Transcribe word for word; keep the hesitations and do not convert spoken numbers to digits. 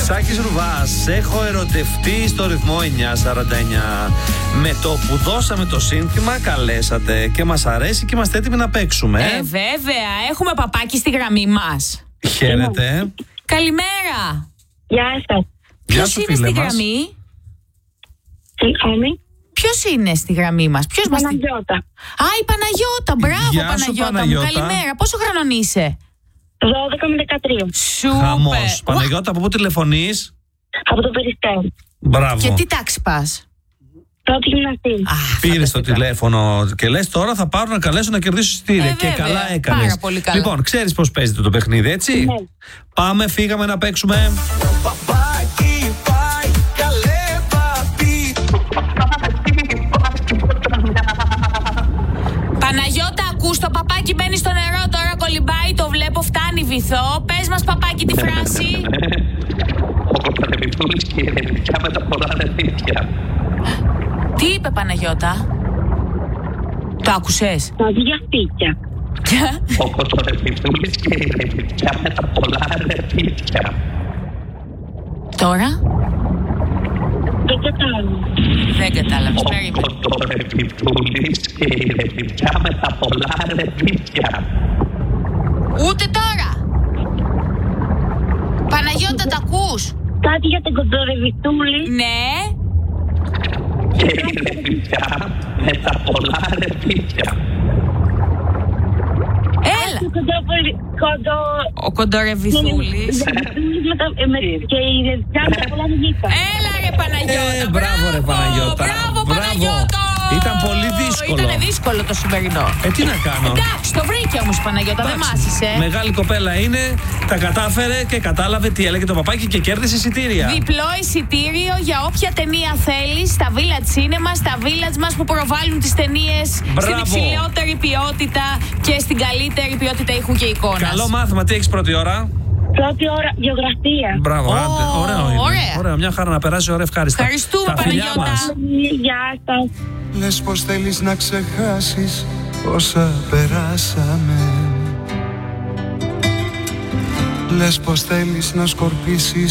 Σάκης Ρουβάς, έχω ερωτευτεί στο ρυθμό εννιά σαράντα εννιά. Με το που δώσαμε το σύνθημα καλέσατε και μας αρέσει και είμαστε έτοιμοι να παίξουμε. Ε, βέβαια, έχουμε παπάκι στη γραμμή μας. Χαίρετε. Καλημέρα. Γεια σας. Ποιος είναι στη γραμμή? Συγγνώμη. Ποιος είναι στη γραμμή μας? Ποιος μας? Παναγιώτα. Α, η Παναγιώτα. Μπράβο, Γεια σου, Παναγιώτα, Παναγιώτα. μου. Καλημέρα. Πόσο χρονών είσαι? δώδεκα με δεκατρία. Σούπερ. Χαμός. Παναγιώτα, από πού τηλεφωνείς? Από το Περιστέρι. Μπράβο. Και τι τάξη πας? Πρώτη γυμναστή. Α, Πήρες το φανταστικά. τηλέφωνο και λες τώρα θα πάρω να καλέσω να κερδίσω εισιτήρια. Ε, και βέβαια. καλά έκανες. Πάρα πολύ καλά. Λοιπόν, ξέρεις πώς παίζεται το παιχνίδι, έτσι? Ναι. Πάμε, φύγαμε να παίξουμε. Παπάκι πάει, καλέ παπί. Παναγιώτα, ακούς, το παπάκι μπαίνει στο νερό, τώρα κολυμπάει, το βλέπω, φτάνει βυθό. Πες μας, παπάκι, τη φράση. Ο Κοτορεβιτούλης και η Ερεμιτιά με τα πολλά ρεβίτια. Τι είπε, Παναγιώτα? Το άκουσες? Τα δύο σπίτια. Ο Κοτορεβιτούλης και η Ερεμιτιά με τα πολλά ρεβίτια. Τώρα? Δεν κατάλαβα. Δεν κατάλαβες, Ο περίμενε. Κοτορεβιτούλης και η Ερεμιτιά με τα πολλά ρεβίτια. Ούτε τώρα. Παναγιώτα, τα ακούς? Κάτι για τον Κοντορεβιτούλη. Ναι. Και η Ερεμιτιά με τα πολλά ρεβίτια. Έλα. Το Κοντορεβιτούλη. Κοντο... Ο Κοντορεβιθούλης. Κοντορεβιτούλης με τα... με- και η Ρετζιά με τα πολλά νύχτα. Έλα, ρε Παναγιώτα. Ε, μπράβο, ρε Παναγιώτα. Μπράβο, Μπράβο. Παναγιώτα. Ήταν πολύ δύσκολο. Ήταν δύσκολο το σημερινό. Ε, τι να κάνω. Εντάξει, το βρήκε όμως η Παναγιώτα, δεν Εντάξει. μάσησε. Μεγάλη κοπέλα είναι, τα κατάφερε και κατάλαβε τι έλεγε το παπάκι και κέρδισε εισιτήρια. Διπλό εισιτήριο για όποια ταινία θέλεις στα Village Cinema, στα Village μας που προβάλλουν τις ταινίες στην Μπράβο. υψηλότερη ποιότητα και στην καλύτερη ποιότητα ήχου και εικόνας. Καλό μάθημα, τι έχεις πρώτη ώρα? Πρώτη ώρα γεωγραφία. Μπράβο, Ω, άντε, ωραίο είναι. ωραία. Ωραία, μια χαρά να περάσει ωραία, ευχάριστα. Ευχαριστούμε, Τα φιλιά Παναγιώτα. μας. Γεια σας. Λες πως θέλεις να ξεχάσεις όσα περάσαμε. Λες πως θέλεις να σκορπίσεις